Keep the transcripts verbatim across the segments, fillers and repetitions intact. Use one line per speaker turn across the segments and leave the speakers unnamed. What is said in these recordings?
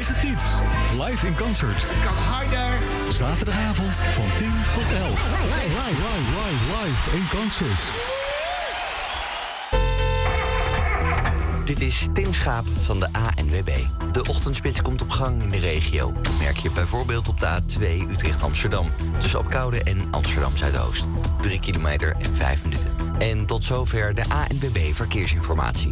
is het niets. Live in concert.
Het kan harder.
Zaterdagavond van tien tot elf. Live, live, live, live, live in concert.
Dit is Tim Schaap van de A N W B. De ochtendspits komt op gang in de regio. Dat merk je bijvoorbeeld op de A twee Utrecht-Amsterdam. Tussen Opkoude en Amsterdam-Zuidoost. Drie kilometer en vijf minuten. En tot zover de A N W B Verkeersinformatie.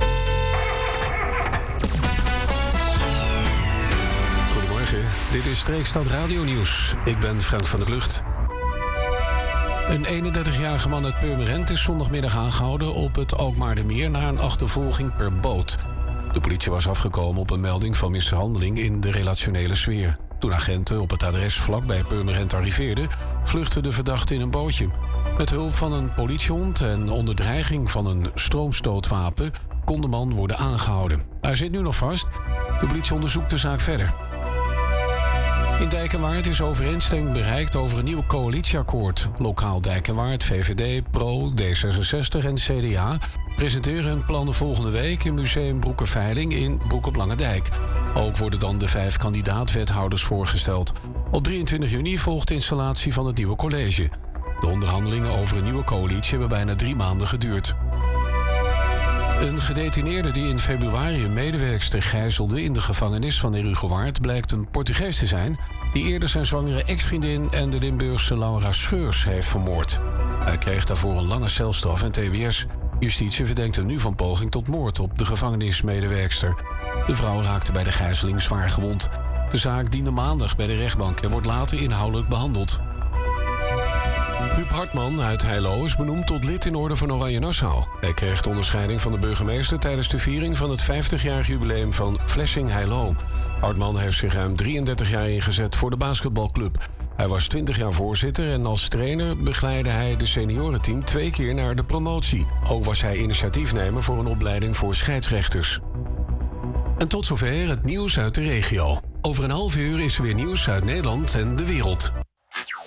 Goedemorgen, dit is Streekstad Radio Nieuws. Ik ben Frank van der Klucht. Een eenendertigjarige man uit Purmerend is zondagmiddag aangehouden op het Alkmaardermeer na een achtervolging per boot. De politie was afgekomen op een melding van mishandeling in de relationele sfeer. Toen agenten op het adres vlakbij Purmerend arriveerden, vluchtte de verdachte in een bootje. Met hulp van een politiehond en onder dreiging van een stroomstootwapen kon de man worden aangehouden. Hij zit nu nog vast. De politie onderzoekt de zaak verder. In Dijk en Waard is overeenstemming bereikt over een nieuw coalitieakkoord. Lokaal Dijk en Waard, V V D, Pro, D zesenzestig en C D A presenteren hun plannen volgende week in Museum Broekenveiling in Broek op Lange Dijk. Ook worden dan de vijf kandidaat-wethouders voorgesteld. Op drieëntwintig juni volgt de installatie van het nieuwe college. De onderhandelingen over een nieuwe coalitie hebben bijna drie maanden geduurd. Een gedetineerde die in februari een medewerkster gijzelde in de gevangenis van Herugewaard blijkt een Portugees te zijn die eerder zijn zwangere ex-vriendin en de Limburgse Laura Scheurs heeft vermoord. Hij kreeg daarvoor een lange celstraf en T B S. Justitie verdenkt hem nu van poging tot moord op de gevangenismedewerkster. De vrouw raakte bij de gijzeling zwaar gewond. De zaak diende maandag bij de rechtbank en wordt later inhoudelijk behandeld. Huub Hartman uit Heilo is benoemd tot lid in orde van Oranje Nassau. Hij kreeg de onderscheiding van de burgemeester tijdens de viering van het vijftigjarig jubileum van Flessing Heilo. Hartman heeft zich ruim drieëndertig jaar ingezet voor de basketbalclub. Hij was twintig jaar voorzitter en als trainer begeleidde hij de seniorenteam twee keer naar de promotie. Ook was hij initiatiefnemer voor een opleiding voor scheidsrechters. En tot zover het nieuws uit de regio. Over een half uur is er weer nieuws uit Nederland en de wereld.